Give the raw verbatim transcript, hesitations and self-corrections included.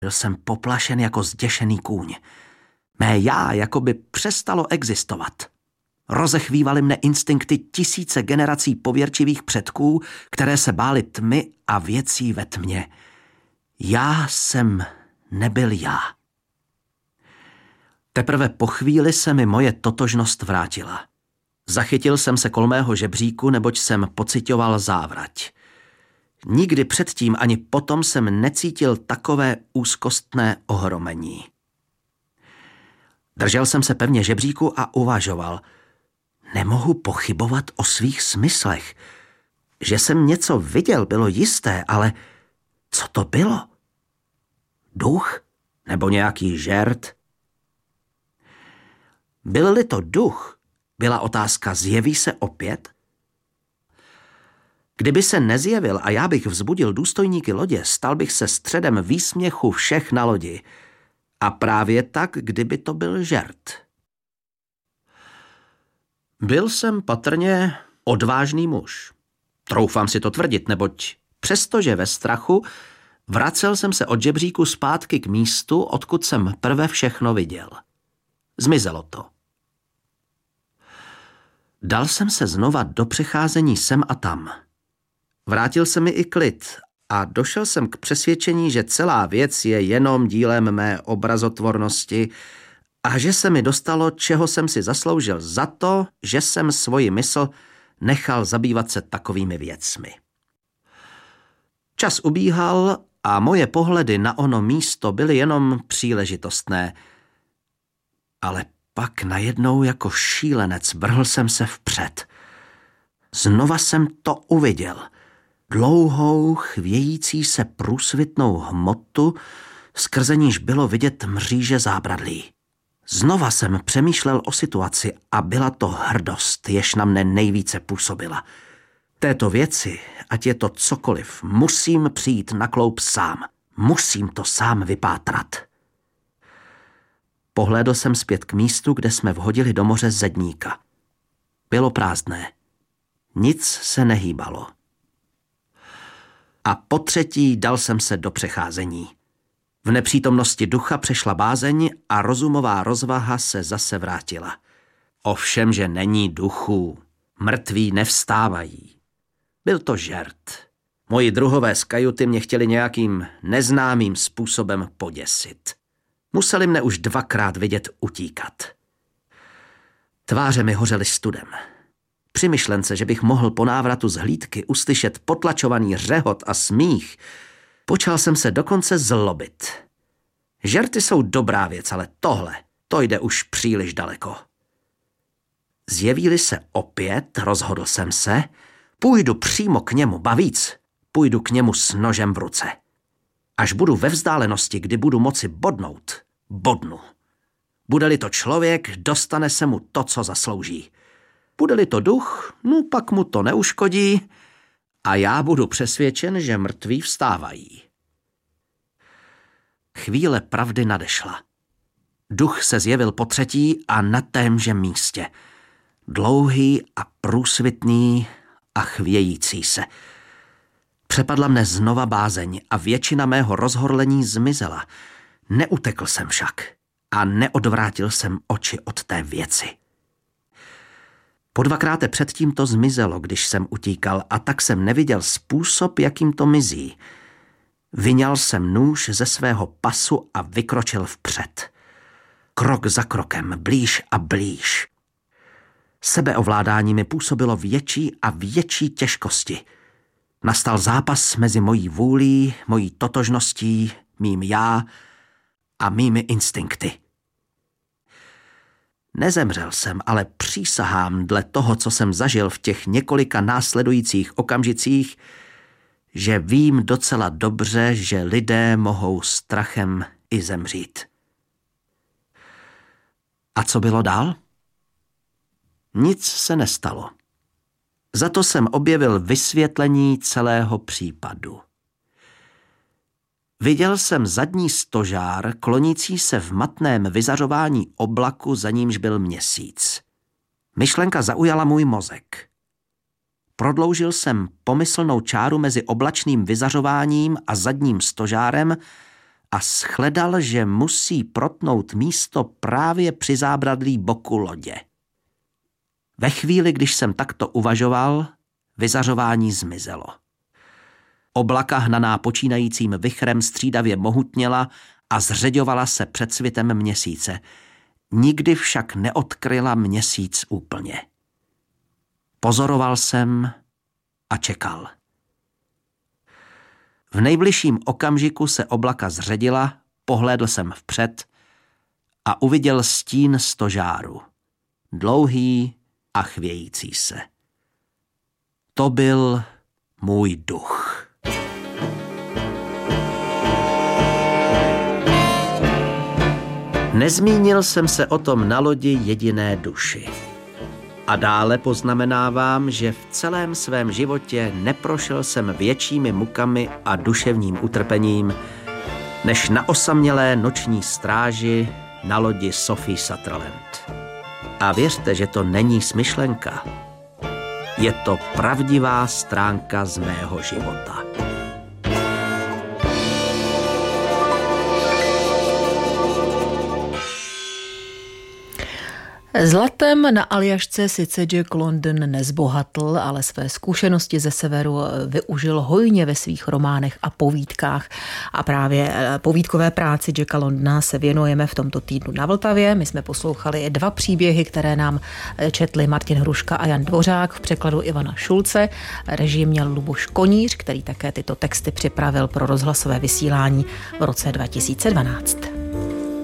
Byl jsem poplašen jako zděšený kůň. Mé já jakoby přestalo existovat. Rozechvívaly mne instinkty tisíce generací pověrčivých předků, které se bály tmy a věcí ve tmě. Já jsem nebyl já. Teprve po chvíli se mi moje totožnost vrátila. Zachytil jsem se kol mého žebříku, neboť jsem pocitoval závrať. Nikdy předtím ani potom jsem necítil takové úzkostné ohromení. Držel jsem se pevně žebříku a uvažoval. Nemohu pochybovat o svých smyslech. Že jsem něco viděl, bylo jisté, ale co to bylo? Duch? Nebo nějaký žert? Byl-li to duch, byla otázka, zjeví se opět? Kdyby se nezjevil a já bych vzbudil důstojníky lodě, stal bych se středem výsměchu všech na lodi. A právě tak, kdyby to byl žert. Byl jsem patrně odvážný muž. Troufám si to tvrdit, neboť přestože ve strachu, vracel jsem se od žebříku zpátky k místu, odkud jsem prve všechno viděl. Zmizelo to. Dal jsem se znova do přecházení sem a tam. Vrátil se mi i klid a došel jsem k přesvědčení, že celá věc je jenom dílem mé obrazotvornosti a že se mi dostalo, čeho jsem si zasloužil za to, že jsem svoji mysl nechal zabývat se takovými věcmi. Čas ubíhal a moje pohledy na ono místo byly jenom příležitostné. Ale pak najednou jako šílenec vrhl jsem se vpřed. Znova jsem to uviděl. Dlouhou, chvějící se průsvitnou hmotu, skrze níž bylo vidět mříže zábradlí. Znova jsem přemýšlel o situaci a byla to hrdost, jež na mne nejvíce působila. Této věci, ať je to cokoliv, musím přijít na kloup sám. Musím to sám vypátrat. Pohlédl jsem zpět k místu, kde jsme vhodili do moře zedníka. Bylo prázdné. Nic se nehýbalo. A po třetí dal jsem se do přecházení. V nepřítomnosti ducha přešla bázeň a rozumová rozvaha se zase vrátila. Ovšem, že není duchů. Mrtví nevstávají. Byl to žert. Moji druhové z kajuty mě chtěli nějakým neznámým způsobem poděsit. Museli mne už dvakrát vidět utíkat. Tváře mi hořely studem. Při myšlence, že bych mohl po návratu z hlídky uslyšet potlačovaný řehot a smích, počal jsem se dokonce zlobit. Žerty jsou dobrá věc, ale tohle, to jde už příliš daleko. Zjeví-li se opět, rozhodl jsem se, půjdu přímo k němu, ba víc, půjdu k němu s nožem v ruce. Až budu ve vzdálenosti, kdy budu moci bodnout, bodnu. Bude-li to člověk, dostane se mu to, co zaslouží. Bude-li to duch, no pak mu to neuškodí a já budu přesvědčen, že mrtví vstávají. Chvíle pravdy nadešla. Duch se zjevil po třetí a na témže místě. Dlouhý a průsvitný a chvějící se. Přepadla mne znova bázeň a většina mého rozhorlení zmizela. Neutekl jsem však a neodvrátil jsem oči od té věci. Po dvakráte předtím to zmizelo, když jsem utíkal, a tak jsem neviděl způsob, jakým to mizí. Vyňal jsem nůž ze svého pasu a vykročil vpřed. Krok za krokem, blíž a blíž. Sebeovládání mi působilo větší a větší těžkosti. Nastal zápas mezi mojí vůlí, mojí totožností, mým já a mými instinkty. Nezemřel jsem, ale přísahám dle toho, co jsem zažil v těch několika následujících okamžicích, že vím docela dobře, že lidé mohou strachem i zemřít. A co bylo dál? Nic se nestalo. Za to jsem objevil vysvětlení celého případu. Viděl jsem zadní stožár, klonící se v matném vyzařování oblaku, za nímž byl měsíc. Myšlenka zaujala můj mozek. Prodloužil jsem pomyslnou čáru mezi oblačným vyzařováním a zadním stožárem a shledal, že musí protnout místo právě při zábradlí boku lodě. Ve chvíli, když jsem takto uvažoval, vyzařování zmizelo. Oblaka hnaná počínajícím vichrem střídavě mohutněla a zřeďovala se před svitem měsíce. Nikdy však neodkryla měsíc úplně. Pozoroval jsem a čekal. V nejbližším okamžiku se oblaka zředila, pohlédl jsem vpřed a uviděl stín stožáru. Dlouhý a chvějící se. To byl můj duch. Nezmínil jsem se o tom na lodi jediné duši. A dále poznamenávám, že v celém svém životě neprošel jsem většími mukami a duševním utrpením, než na osamělé noční stráži na lodi Sophie Sutherland. A věřte, že to není smyšlenka. Je to pravdivá stránka z mého života. Zlatem na Aljašce sice Jack London nezbohatl, ale své zkušenosti ze severu využil hojně ve svých románech a povídkách. A právě povídkové práci Jacka Londona se věnujeme v tomto týdnu na Vltavě. My jsme poslouchali dva příběhy, které nám četli Martin Hruška a Jan Dvořák v překladu Ivana Šulce. Režii měl Luboš Koníř, který také tyto texty připravil pro rozhlasové vysílání v roce dva tisíce dvanáct.